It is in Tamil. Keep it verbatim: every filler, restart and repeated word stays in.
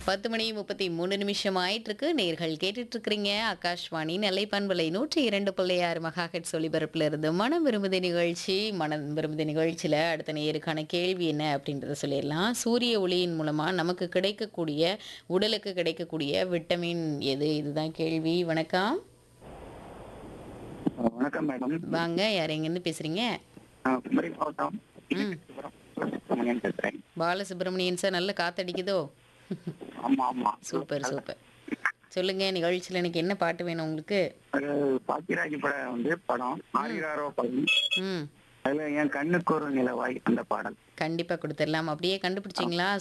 பத்து மணி முப்பத்தி மூன்று நிமிஷம் ஆயிட்டிருக்கு. நேயர்கள் கேட்டுட்டு இருக்கிறீங்க. ஆகாஷ்வாணி நெல்லை பண்பலை நூற்று இரண்டு புள்ளி ஆறு மெகாஹெர்ட்ஸ் ஒலிபரப்புல இருந்து மனம் விரும்புதே நிகழ்ச்சி. மனம் விரும்புதே நிகழ்ச்சியில அடுத்த நேயருக்கான கேள்வி என்ன அப்படின்றத சொல்லிடலாம். சூரிய ஒளியின் மூலமா நமக்கு கிடைக்கக்கூடிய உடலுக்கு கிடைக்கக்கூடிய விட்டமின் எது? இதுதான் கேள்வி. வணக்கம். அ வணக்கம் மேடம். வாங்க. யார் எங்கேருந்து பேசுறீங்க? நான் குமரி மாவட்டம் ம். சுப்பிரமணியன் பேசுறேன். பாலசுப்ரமணியன் சார் நல்ல காத்தடிக்குதோ? ஆமா, ஆமா. Super, super. சொல்லுங்க நிகழ்ச்சியில எனக்கு என்ன பாட்டு வேணும் உங்களுக்கு? அது பாக்கியராஜ் படம் வந்து படம் ம். ஆரிராரோ படம். ம். அதுல என் கண்ணுக்கு ஒரு நிலவாய் அந்த பாடல். கண்டிப்பா குடுத்துடலாம். அப்படியே ஆ. கண்டுபிடிச்சீங்களா?